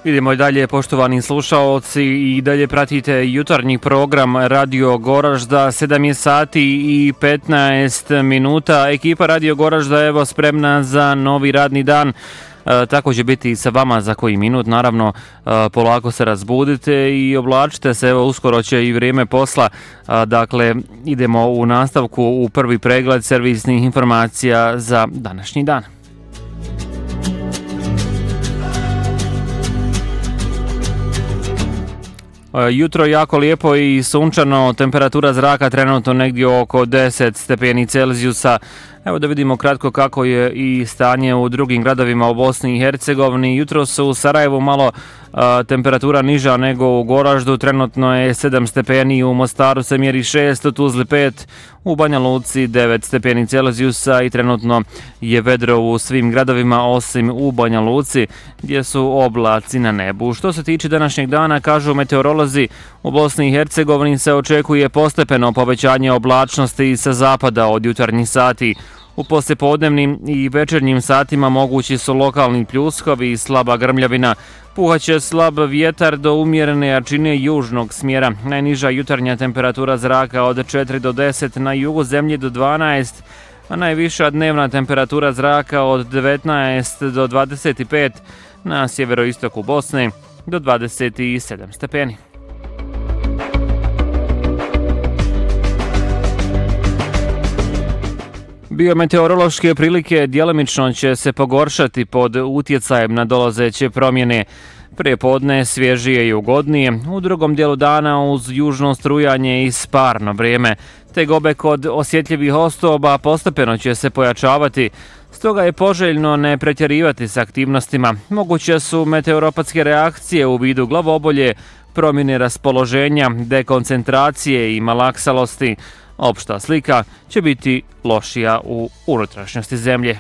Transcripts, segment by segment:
Idemo i dalje, poštovani slušaoci, i dalje pratite jutarnji program Radio Goražda, 7 je sati i 15 minuta. Ekipa Radio Goražda evo spremna za novi radni dan. Tako će biti i sa vama za koji minut. Naravno, polako se razbudite i oblačite se, evo uskoro će i vrijeme posla. Dakle, idemo u nastavku u prvi pregled servisnih informacija za današnji dan. Jutro jako lijepo i sunčano, temperatura zraka trenutno negdje oko 10 stepeni Celzijusa. Evo da vidimo kratko kako je i stanje u drugim gradovima u Bosni i Hercegovini. Jutro su u Sarajevu malo temperatura niža nego u Goraždu, trenutno je 7 stepeni, u Mostaru se mjeri 6, u Tuzli 5, u Banja Luci 9 stepeni Celzijusa i trenutno je vedro u svim gradovima osim u Banja Luci gdje su oblaci na nebu. Što se tiče današnjeg dana, kažu meteorolozi, u Bosni i Hercegovini se očekuje postepeno povećanje oblačnosti sa zapada od jutarnjih sati. U poslijepodnevnim i večernjim satima mogući su lokalni pljuskovi i slaba grmljavina. Puhaće slab vjetar do umjerene jačine južnog smjera. Najniža jutarnja temperatura zraka od 4 do 10, na jugu zemlje do 12, a najviša dnevna temperatura zraka od 19 do 25, na sjeveroistoku Bosne do 27 stepeni. Biometeorološke prilike djelomično će se pogoršati pod utjecajem nadolazeće promjene. Prepodne svježije i ugodnije, u drugom dijelu dana uz južno strujanje i sparno vrijeme. Tegobe kod osjetljivih osoba postepeno će se pojačavati, stoga je poželjno ne pretjerivati s aktivnostima. Moguće su meteoropatske reakcije u vidu glavobolje, promjene raspoloženja, dekoncentracije i malaksalosti. Opšta slika će biti lošija u unutrašnjosti zemlje.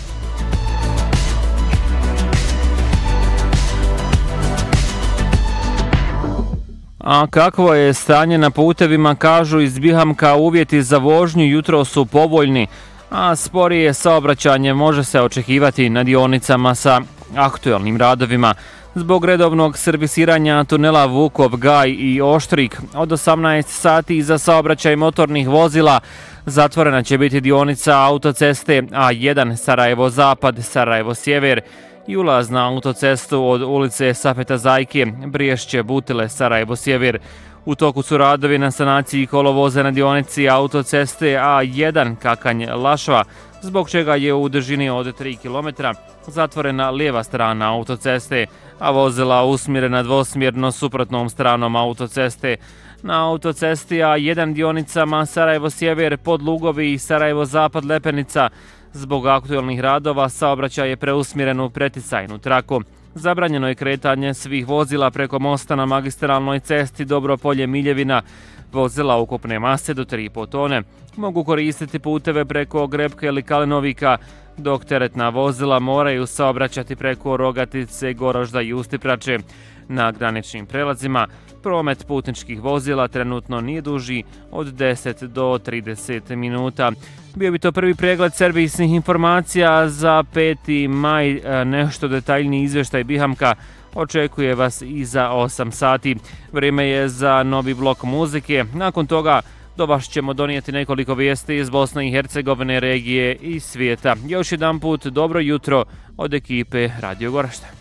A kakvo je stanje na putevima, kažu iz Bihamka, uvjeti za vožnju jutro su povoljni, a sporije saobraćanje može se očekivati na dionicama sa aktuelnim radovima. Zbog redovnog servisiranja tunela Vukov Gaj i Oštrik od 18 sati za saobraćaj motornih vozila zatvorena će biti dionica autoceste A1 Sarajevo-Zapad, Sarajevo-Sjever i ulaz na autocestu od ulice Safeta Zajke, Briješće, Butile, Sarajevo-Sjever. U toku su radovi na sanaciji kolovoza na dionici autoceste A1 Kakanj-Lašva, zbog čega je u dužini od 3 km zatvorena lijeva strana autoceste, a vozila usmjerena dvosmjerno suprotnom stranom autoceste. Na autocesti A1 dionicama Sarajevo-Sjever, Podlugovi i Sarajevo-Zapad Lepenica zbog aktuelnih radova saobraćaj je preusmjeren u preticajnu traku. Zabranjeno je kretanje svih vozila preko mosta na magistralnoj cesti Dobropolje-Miljevina. Vozila ukupne mase do 3,5 tone mogu koristiti puteve preko Grebke ili Kalenovika, dok teretna vozila moraju saobraćati preko Rogatice, Goražda i Ustiprače. Na graničnim prelazima promet putničkih vozila trenutno nije duži od 10 do 30 minuta. Bio bi to prvi pregled servisnih informacija za 5. maj. Nešto detaljniji izvještaj Bihamka očekuje vas i za 8 sati. Vrijeme je za novi blok muzike. Nakon toga do vas ćemo donijeti nekoliko vijesti iz Bosne i Hercegovine, regije i svijeta. Još jedan put dobro jutro od ekipe Radio Goražda.